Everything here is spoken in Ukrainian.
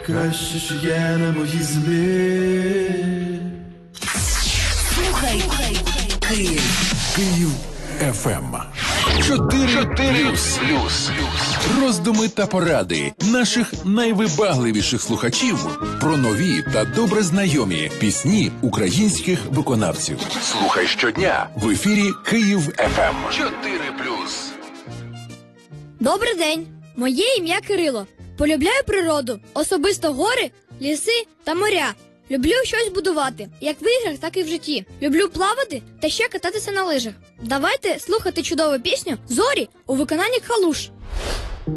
найкраще, що є на моїй землі. Слухай Київ ФМ 4+. Роздуми та поради наших найвибагливіших слухачів про нові та добре знайомі пісні українських виконавців. Слухай щодня в ефірі Київ ФМ 4+. Добрий день! Моє ім'я Кирило. Полюбляю природу, особисто гори, ліси та моря. Люблю щось будувати, як в іграх, так і в житті. Люблю плавати та ще кататися на лижах. Давайте слухати чудову пісню «Зорі» у виконанні Калуш.